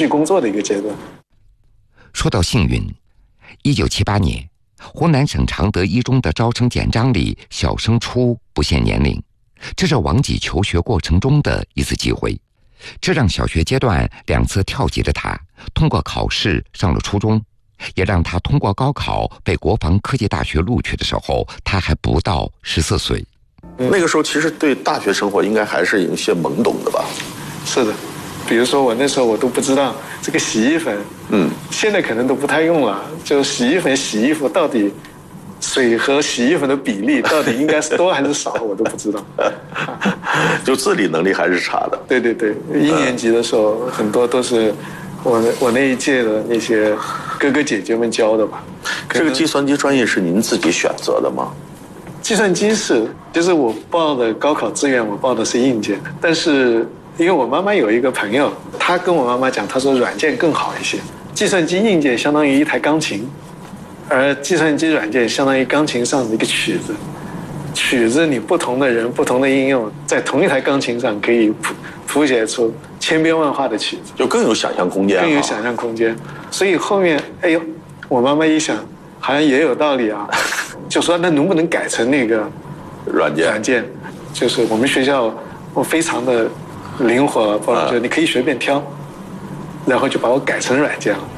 续工作的一个阶段。 说到幸运，1978年，湖南省常德一中的招生简章里小升初不限年龄，这是王吉求学过程中的一次机会，这让小学阶段2次跳级的他通过考试上了初中，也让他通过高考被国防科技大学录取的时候，他还不到14岁。 那个时候其实对大学生活应该还是有些懵懂的吧？ 是的，比如说我那时候我都不知道这个洗衣粉，现在可能都不太用了，就洗衣粉洗衣服到底水和洗衣粉的比例到底应该是多还是少，我都不知道。 就自理能力还是差的。 对对对，1年级的时候很多都是我那一届的那些哥哥姐姐们教的吧。 这个计算机专业是您自己选择的吗？ 计算机是，就是我报的高考志愿，我报的是硬件，但是因为我妈妈有一个朋友，她跟我妈妈讲，她说软件更好一些，计算机硬件相当于一台钢琴，而计算机软件相当于钢琴上的一个曲子，曲子你不同的人不同的应用，在同一台钢琴上可以谱写出千变万化的曲子， 就更有想象空间， 更有想象空间。所以后面，哎呦，我妈妈一想，好像也有道理啊，就说那能不能改成那个软件，就是我们学校我非常的灵活，就你可以随便挑，然后就把我改成软件了。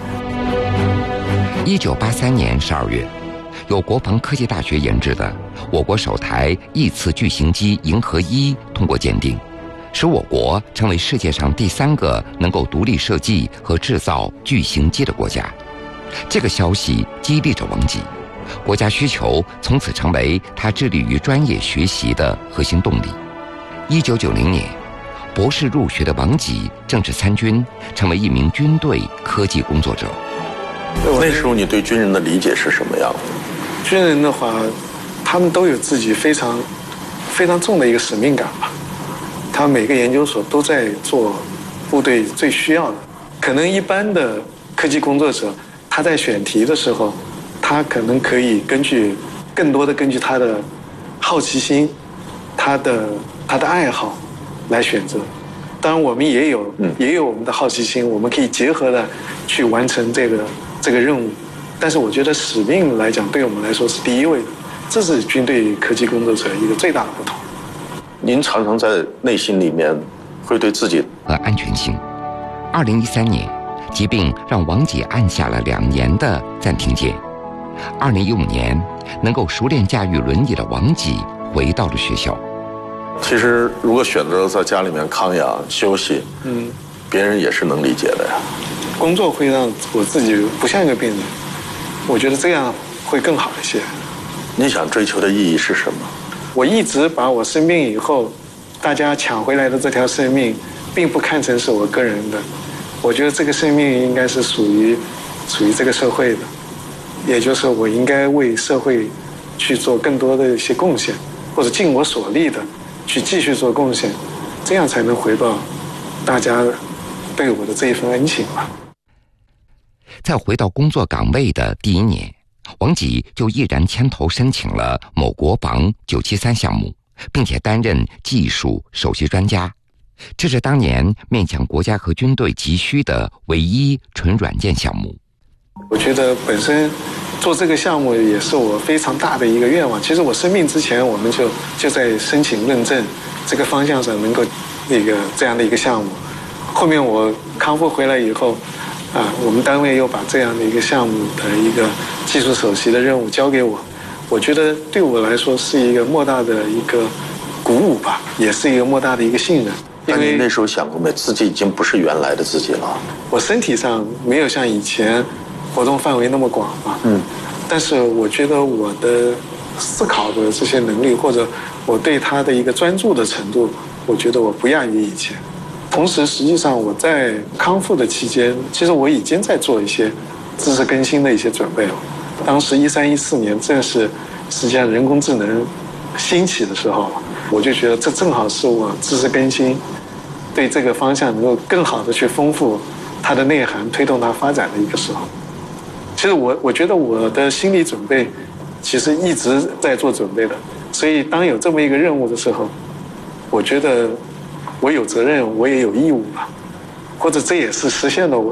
1983年12月，由国防科技大学研制的我国首台翼次巨型机银河1通过鉴定，使我国成为世界上第3个能够独立设计和制造巨型机的国家。这个消息激励着王吉，国家需求从此成为他致力于专业学习的核心动力。1990年，博士入学的王吉正式参军，成为一名军队科技工作者。 那时候你对军人的理解是什么样的？ 军人的话，他们都有自己非常非常重的一个使命感吧。他每个研究所都在做部队最需要的。可能一般的科技工作者，他在选题的时候，他可能可以更多的根据他的好奇心，他的爱好来选择。当然，我们也有我们的好奇心，我们可以结合的去完成这个任务。但是我觉得使命来讲，对我们来说是第一位的，这是军队科技工作者一个最大的不同。 您常常在内心里面会对自己和安全性。2013年，疾病让王吉按下了2年的暂停键。2015年，能够熟练驾驭轮椅的王吉回到了学校。 其实如果选择在家里面康养休息，别人也是能理解的呀。 工作会让我自己不像一个病人，我觉得这样会更好一些。 你想追求的意义是什么？ 我一直把我生病以后大家抢回来的这条生命并不看成是我个人的，我觉得这个生命应该是属于这个社会的，也就是我应该为社会去做更多的一些贡献，或者尽我所力的去继续做贡献，这样才能回报大家对我的这一份恩情吧。 在回到工作岗位的第1年，王吉就毅然牵头申请了某国防973项目，并且担任技术首席专家。这是当年面向国家和军队急需的唯一纯软件项目。 我觉得本身做这个项目也是我非常大的一个愿望。其实我生病之前，我们就在申请认证这个方向上能够这样的一个项目。后面我康复回来以后，我们单位又把这样的一个项目的一个技术首席的任务交给我，我觉得对我来说是一个莫大的一个鼓舞吧，也是一个莫大的一个信任。 因为那时候想过没，自己已经不是原来的自己了。 我身体上没有像以前活动范围那么广嘛，但是我觉得我的思考的这些能力，或者我对他的一个专注的程度，我觉得我不亚于以前。同时，实际上我在康复的期间，其实我已经在做一些知识更新的一些准备了。当时13、14年正是实际上人工智能兴起的时候，我就觉得这正好是我知识更新对这个方向能够更好的去丰富它的内涵，推动它发展的一个时候。其实我觉得我的心理准备其实一直在做准备的，所以当有这么一个任务的时候，我觉得我有责任，我也有义务吧，或者这也是实现了我